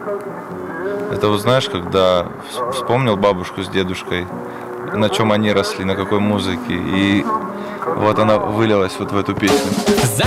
Это вот знаешь, когда вспомнил бабушку с дедушкой, на чем они росли, на какой музыке, и вот она вылилась вот в эту песню.